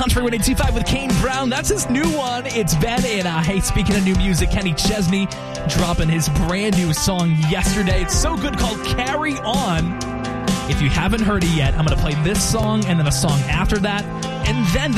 Country 102.5 with Kane Brown. That's his new one. It's Ben. And hey, speaking of new music, Kenny Chesney dropping his brand new song yesterday. It's so good, called Carry On. If you haven't heard it yet, I'm going to play this song and then a song after that. And then